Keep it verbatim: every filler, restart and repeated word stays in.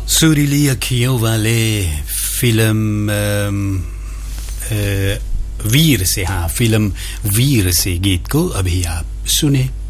सुरीली अखियों वाले फिल्म वीर से हाँ फिल्म वीर से गीत को अभी आप सुने